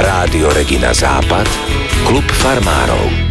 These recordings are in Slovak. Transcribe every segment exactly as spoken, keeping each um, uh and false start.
Rádio Regina Západ, klub farmárov.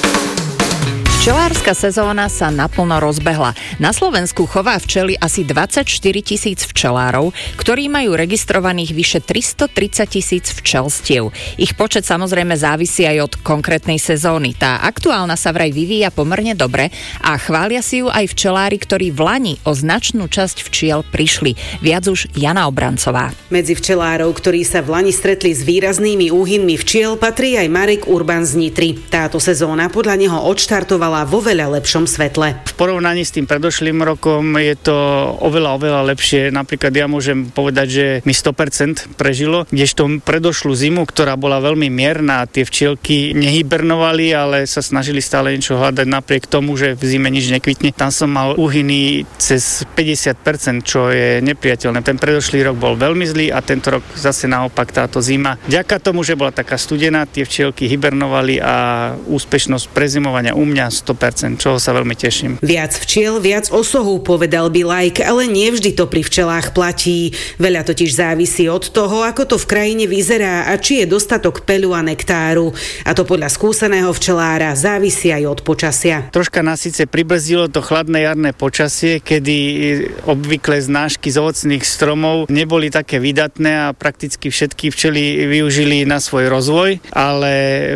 Včelárska sezóna sa naplno rozbehla. Na Slovensku chová včely asi dvadsaťštyri tisíc včelárov, ktorí majú registrovaných vyše tristotridsať tisíc včelstiev. Ich počet samozrejme závisí aj od konkrétnej sezóny. Tá aktuálna sa vraj vyvíja pomerne dobre a chvália si ju aj včelári, ktorí v lani o značnú časť včiel prišli. Viac už Jana Obrancová. Medzi včelárov, ktorí sa v lani stretli s výraznými úhynmi včiel, patrí aj Marek Urban z Nitry. Táto sezóna podľa neho odštartovala vo veľa lepšom svetle. V porovnaní s tým predošlým rokom je to oveľa, oveľa lepšie. Napríklad ja môžem povedať, že mi sto percent prežilo, kdežto predošlú zimu, ktorá bola veľmi mierna, tie včielky nehibernovali, ale sa snažili stále niečo hľadať napriek tomu, že v zime nič nekvitne. Tam som mal úhyny cez päťdesiat percent, čo je nepriateľné. Ten predošlý rok bol veľmi zlý a tento rok zase naopak táto zima. Vďaka tomu, že bola taká studená, tie včielky hibernovali a úspešnosť prezimovania u mňa sto percent, čoho sa veľmi teším. Viac včiel, viac osohu, povedal by laik, ale nie vždy to pri včelách platí. Veľa totiž závisí od toho, ako to v krajine vyzerá a či je dostatok peľu a nektáru. A to podľa skúseného včelára závisí aj od počasia. Troška nás síce pribrzdilo to chladné jarné počasie, kedy obvykle znášky z ovocných stromov neboli také vydatné a prakticky všetky včely využili na svoj rozvoj, ale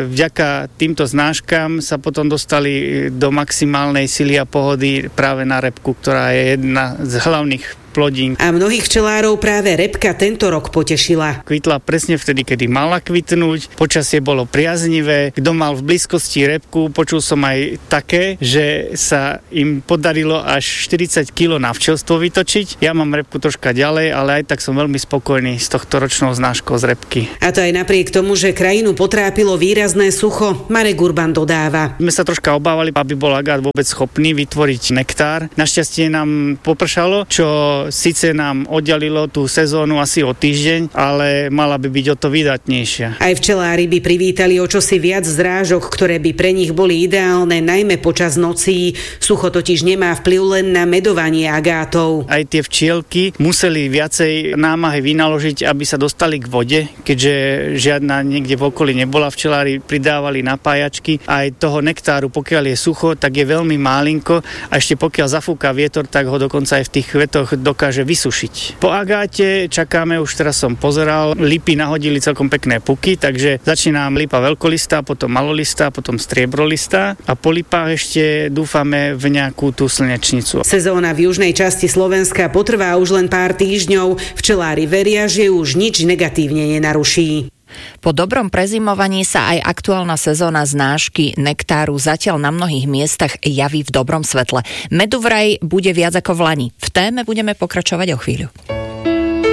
vďaka týmto znáškam sa potom dostali do maximálnej sily a pohody práve na repku, ktorá je jedna z hlavných plodín. A mnohých včelárov práve repka tento rok potešila. Kvitla presne vtedy, kedy mala kvitnúť, počasie bolo priaznivé, kto mal v blízkosti repku, počul som aj také, že sa im podarilo až štyridsať kilogramov na včelstvo vytočiť. Ja mám repku troška ďalej, ale aj tak som veľmi spokojný s tohto ročnou znáškou z repky. A to aj napriek tomu, že krajinu potrápilo výrazné sucho, Marek Urban dodáva. My sa troška obávali, aby bol agát vôbec schopný vytvoriť nektár. Našťastie nám popršalo, čo síce nám oddialilo tú sezónu asi o týždeň, ale mala by byť o to vydatnejšia. Aj včelári by privítali o čosi viac zrážok, ktoré by pre nich boli ideálne, najmä počas nocí. Sucho totiž nemá vplyv len na medovanie agátov. Aj tie včielky museli viacej námahy vynaložiť, aby sa dostali k vode, keďže žiadna niekde v okolí nebola. Včelári pridávali napájačky. Aj toho nektáru, pokiaľ je sucho, tak je veľmi málinko a ešte pokiaľ zafúka vietor, tak ho dokonca aj v tých kvetoch dokáže vysušiť. Po agáte čakáme, už teraz som pozeral, lipy nahodili celkom pekné puky, takže začína lipa veľkolistá, potom malolistá, potom striebrolistá a po lipách ešte dúfame v nejakú tú slnečnicu. Sezóna v južnej časti Slovenska potrvá už len pár týždňov. Včelári veria, že už nič negatívne nenaruší. Po dobrom prezimovaní sa aj aktuálna sezóna znášky nektáru zatiaľ na mnohých miestach javí v dobrom svetle. Medu vraj bude viac ako v lani. V téme budeme pokračovať o chvíľu.